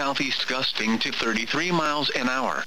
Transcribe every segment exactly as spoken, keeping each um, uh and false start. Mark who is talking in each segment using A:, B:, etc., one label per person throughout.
A: southeast gusting to thirty-three miles an hour.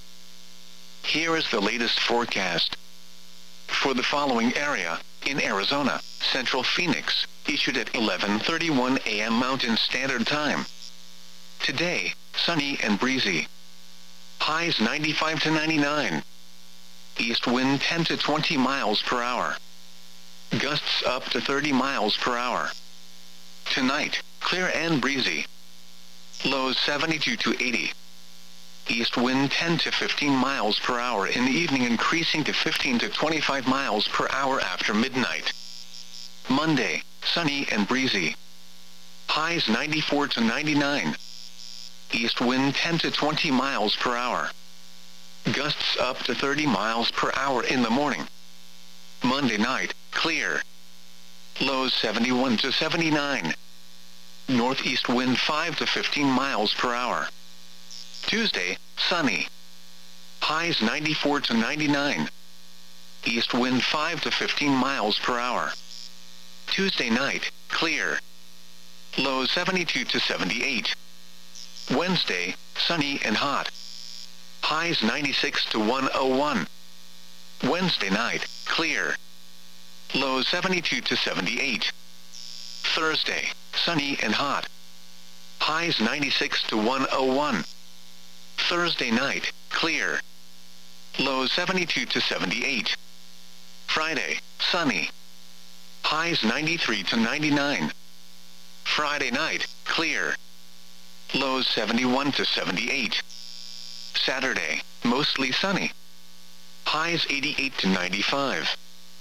A: Here is the latest forecast. For the following area, in Arizona, Central Phoenix, issued at eleven thirty-one a m Mountain Standard Time. Today, sunny and breezy. Highs ninety-five to ninety-nine. East wind ten to twenty miles per hour. Gusts up to thirty miles per hour. Tonight, clear and breezy. Lows seventy-two to eighty. East wind ten to fifteen miles per hour in the evening, increasing to fifteen to twenty-five miles per hour after midnight. Monday, sunny and breezy. Highs ninety-four to ninety-nine. East wind ten to twenty miles per hour. Gusts up to thirty miles per hour in the morning. Monday night, clear. Lows seventy-one to seventy-nine. Northeast wind five to fifteen miles per hour. Tuesday, sunny. Highs ninety-four to ninety-nine. East wind five to fifteen miles per hour. Tuesday night, clear. Lows seventy-two to seventy-eight. Wednesday, sunny and hot. Highs ninety-six to one oh one. Wednesday night, clear. Lows seventy-two to seventy-eight. Thursday, sunny and hot. Highs ninety-six to one oh one. Thursday night, clear. Lows seventy-two to seventy-eight. Friday, sunny. Highs ninety-three to ninety-nine. Friday night, clear. Lows seventy-one to seventy-eight. Saturday, mostly sunny. Highs eighty-eight to ninety-five.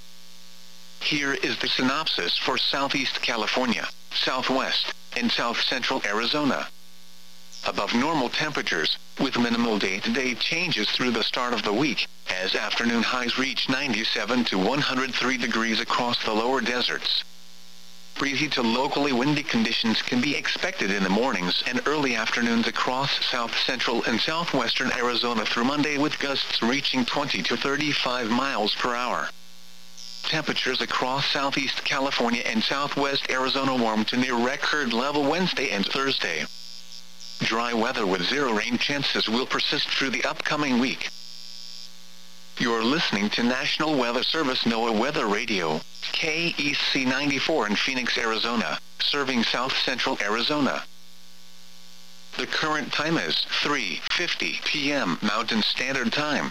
A: Here is the synopsis for Southeast California, Southwest, and South Central Arizona. Above normal temperatures, with minimal day-to-day changes through the start of the week, as afternoon highs reach ninety-seven to one hundred three degrees across the lower deserts. Breezy to locally windy conditions can be expected in the mornings and early afternoons across south central and southwestern Arizona through Monday, with gusts reaching twenty to thirty-five miles per hour. Temperatures across southeast California and southwest Arizona warm to near record level Wednesday and Thursday. Dry weather with zero rain chances will persist through the upcoming week. You're listening to National Weather Service NOAA Weather Radio, K E C ninety-four in Phoenix, Arizona, serving south central Arizona. The current time is three fifty p m Mountain Standard Time.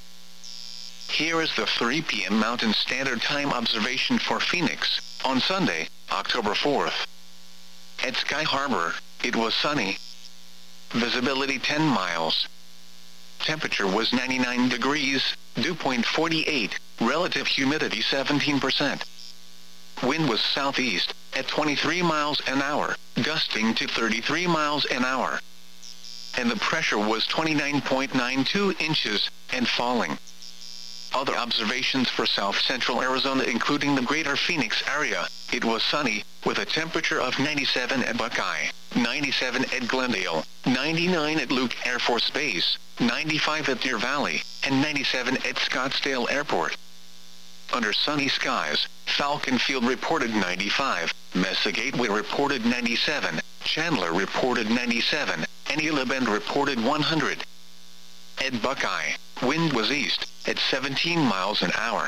A: Here is the three p m Mountain Standard Time observation for Phoenix, on Sunday, October fourth. At Sky Harbor, it was sunny. Visibility ten miles. Temperature was ninety-nine degrees, dew point forty-eight, relative humidity seventeen percent. Wind was southeast, at twenty-three miles an hour, gusting to thirty-three miles an hour. And the pressure was twenty-nine point nine two inches, and falling. Other observations for south central Arizona, including the greater Phoenix area, it was sunny, with a temperature of ninety-seven at Buckeye, ninety-seven at Glendale, ninety-nine at Luke Air Force Base, ninety-five at Deer Valley, and ninety-seven at Scottsdale Airport. Under sunny skies, Falcon Field reported ninety-five, Mesa Gateway reported ninety-seven, Chandler reported ninety-seven, and Gila Bend reported one hundred. At Buckeye, wind was east, at seventeen miles an hour.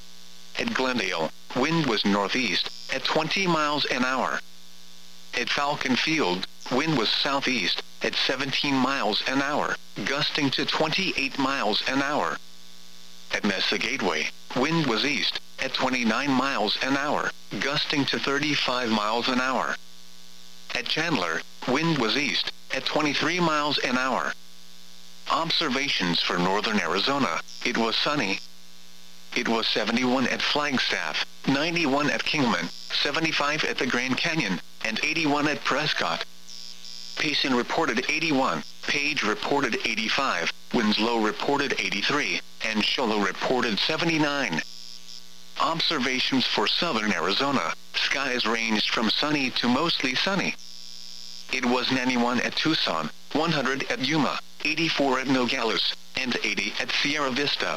A: At Glendale, wind was northeast, at twenty miles an hour. At Falcon Field, wind was southeast, at seventeen miles an hour, gusting to twenty-eight miles an hour. At Mesa Gateway, wind was east, at twenty-nine miles an hour, gusting to thirty-five miles an hour. At Chandler, wind was east, at twenty-three miles an hour. Observations for northern Arizona, it was sunny. It was seventy-one at Flagstaff, ninety-one at Kingman, seventy-five at the Grand Canyon, and eighty-one at Prescott. Payson reported eighty-one, Page reported eighty-five, Winslow reported eighty-three, and Show Low reported seventy-nine. Observations for southern Arizona, skies ranged from sunny to mostly sunny. It was ninety-one at Tucson, one hundred at Yuma, eighty-four at Nogales, and eighty at Sierra Vista.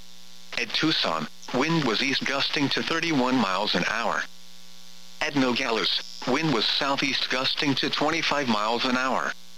A: At Tucson, wind was east gusting to thirty-one miles an hour. At Nogales, wind was southeast gusting to twenty-five miles an hour.